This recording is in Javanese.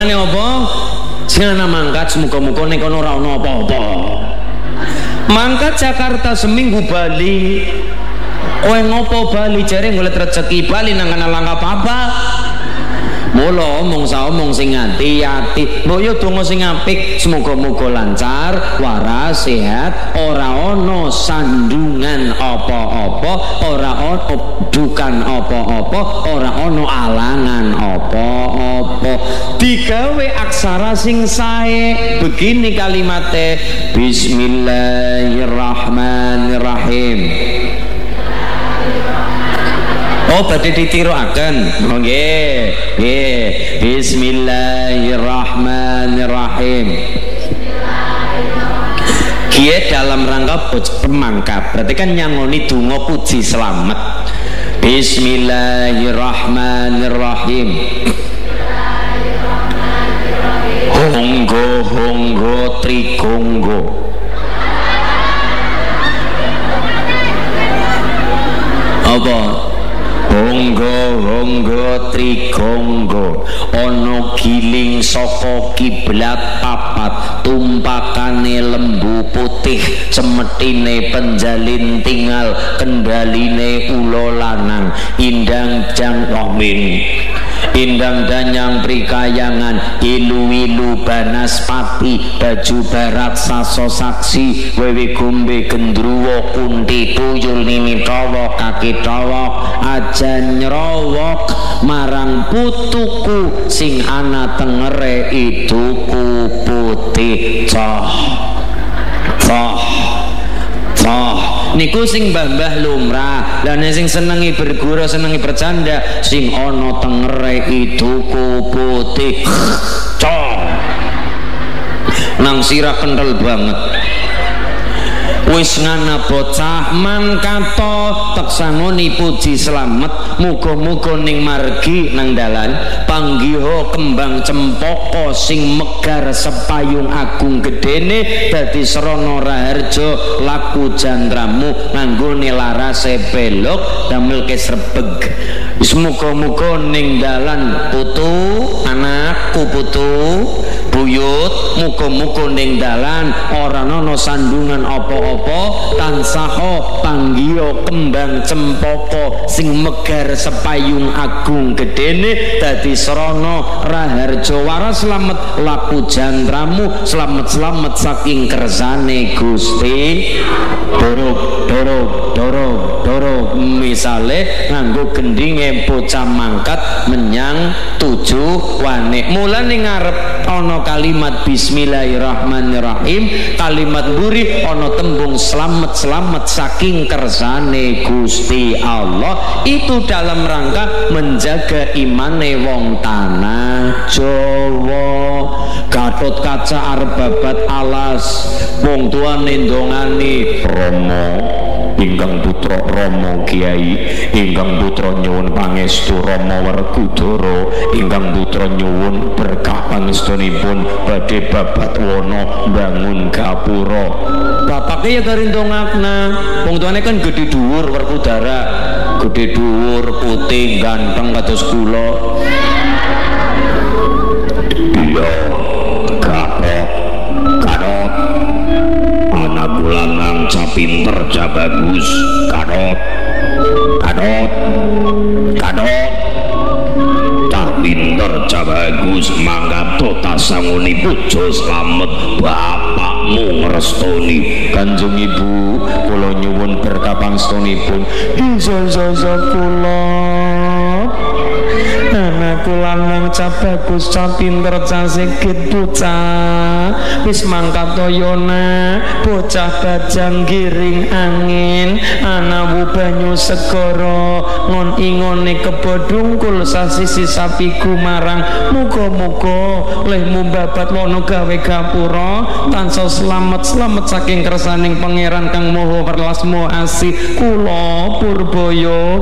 Ini apa? Jangan mangkat semoga-moga ning kono ora ono apa-apa. Mangkat Jakarta seminggu Bali. Kowe ngopo Bali jare golek rezeki Bali nang kana langka apa? Mula omong saomong sing ati-ati. Mbok yo donga sing apik, semoga-moga lancar, waras, sehat, ora ono sandungan apa-apa, ora ono dukan apa-apa, ora ono alangan apa-apa. Digawe aksara sing sae. Begini kalimatnya, Bismillahirrahmanirrahim. Oh, badhe ditiruaken. Nggih. Nggih. Bismillahirrahmanirrahim. Kiye dalam rangka pemangkat. Berarti kan nyangoni donga puji selamat. Bismillahirrahmanirrahim. Honggo honggo trigonggo. Apa? Honggo honggo trigonggo, ono giling saka kiblat papat, tumpakane lembu putih, cemetine penjalin tinggal, kendaline ulo lanang, indang jang wamin, indang danyang prikayangan, ilu-ilu banaspati, baju barat saso saksi, wewe gombe gendruwo kunti tuyul nini tawok kaki tawok aja nyerowok marang putuku sing ana tengere iduku putih coh coh coh niku sing mbah-mbah lumrah. Lah nek sing senengi berguru senengi bercanda sing ana tengere iduku putih coh nang sirah kental banget. Wis ngana bocah mangkato teksangoni puji selamat, muga-muga ning margi nang dalan panggiha kembang cempaka sing megar sepayung agung gedene dadi srana raharja laku jandramu nganggone larase belok damel kesrebeg. Wis muga-muga ning dalan putu anakku putu buyut, muga-muga ning dalan ora ana sandungan apa-apa, tansaha panggiha kembang cempaka sing megar sepayung agung gedene dadi srana raharja waras slamet laku jandramu, slamet-slamet saking kersane Gusti. Dorog dorog dorog dorog misale nganggo gendinge bocah mangkat menyang tujuh wane. Mulane ngarep ana kalimat Bismillahirrahmanirrahim, kalimat buri ana tembung selamat-selamat saking kersane Gusti Allah. Itu dalam rangka menjaga imane wong tanah Jawa. Gatot kaca arep babat alas, wong tuane ndongani Rama ingkang putra Rama Kiai, ingkang putra nyuwun pangestu Rama Werkudara, ingkang putra nyuwun berkah pangestunipun badhe babat wana bangun gapura. Bapake ya kari ndongakna, wong tuane kan gedhe dhuwur Werkudara, gedhe dhuwur putih ganteng kados kula. Iya, Kadot anak lanang ca pinter ca bagus. Kadot ca pinter ca bagus, manggato tasanguni pujo slamet bapakmu ngrestoni. Kanjeng Ibu kula nyuwun berkah pangestunipun. Ijazah kula anakku lanang ca bagus ca pinter ca sikit bocah wis mangkat toyona bocah bajang giring angin anawu banyu segara ngon ingone kebodungkul sasisi sapiku marang muga-muga lehmu babat wono gawe gapura tansah selamat saking kersaning pangeran kang maha welas maha asih. Kula Purbaya